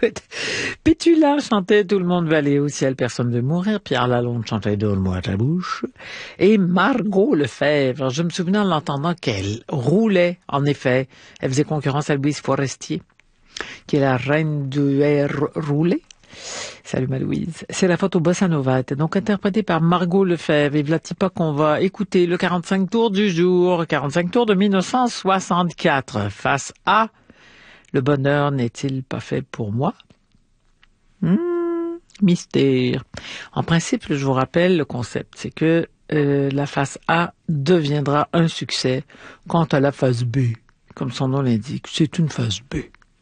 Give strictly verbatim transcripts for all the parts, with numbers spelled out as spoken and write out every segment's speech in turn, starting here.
Écoute, Pétula chantait Tout le monde va aller au ciel, personne ne veut mourir. Pierre Lalonde chantait Donne-moi ta bouche. Et Margot Lefebvre, je me souvenais en l'entendant qu'elle roulait, en effet. Elle faisait concurrence à Louise Forestier, qui est la reine du air roulé. Salut ma Louise. C'est la photo Bossa Nova, était donc interprétée par Margot Lefebvre. Et voilà pas qu'on va écouter le quarante-cinq tours du jour, quarante-cinq tours de mille neuf cent soixante-quatre. Face à Le bonheur n'est-il pas fait pour moi? Hmm, mystère. En principe, je vous rappelle le concept, c'est que euh, la face A deviendra un succès quant à la face B. Comme son nom l'indique, c'est une face B.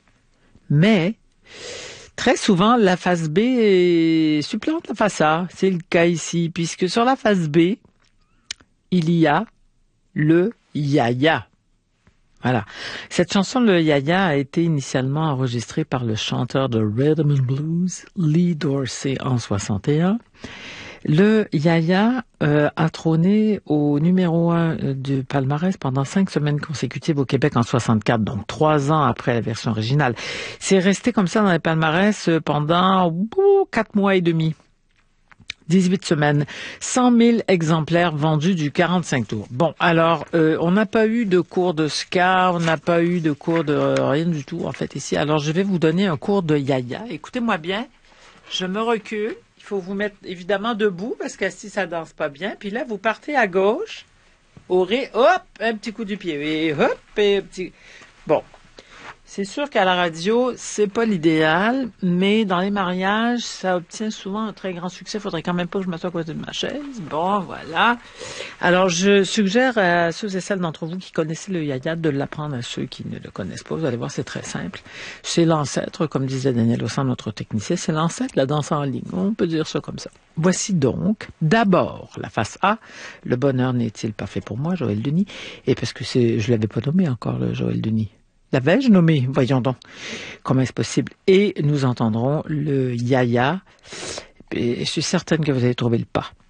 Mais très souvent, la face B est... supplante la face A. C'est le cas ici, puisque sur la face B, il y a le yaya. Voilà. Cette chanson, le yaya, a été initialement enregistrée par le chanteur de Rhythm and Blues, Lee Dorsey, en soixante et un. Le yaya euh, a trôné au numéro un du palmarès pendant cinq semaines consécutives au Québec en soixante-quatre, donc trois ans après la version originale. C'est resté comme ça dans les palmarès pendant ouh, quatre mois et demi. dix-huit semaines, cent mille exemplaires vendus du quarante-cinq tours. Bon, alors, euh, on n'a pas eu de cours de ska, on n'a pas eu de cours de euh, rien du tout, en fait, ici. Alors, je vais vous donner un cours de yaya. Écoutez-moi bien, je me recule. Il faut vous mettre, évidemment, debout, parce qu'assis, ça danse pas bien. Puis là, vous partez à gauche, au ré, hop, un petit coup du pied, et hop, et un petit... Bon. C'est sûr qu'à la radio, c'est pas l'idéal, mais dans les mariages, ça obtient souvent un très grand succès. Faudrait quand même pas que je m'assoie à côté de ma chaise. Bon, voilà. Alors, je suggère à ceux et celles d'entre vous qui connaissaient le yaya de l'apprendre à ceux qui ne le connaissent pas. Vous allez voir, c'est très simple. C'est l'ancêtre, comme disait Daniel Ossan, notre technicien, c'est l'ancêtre de la danse en ligne. On peut dire ça comme ça. Voici donc, d'abord, la face A. Le bonheur n'est-il pas fait pour moi, Joël Denis? Et parce que c'est, je l'avais pas nommé encore, le Joël Denis. L'avais-je nommé? Voyons donc. Comment est-ce possible? Et nous entendrons le yaya. Et je suis certaine que vous allez trouver le pas.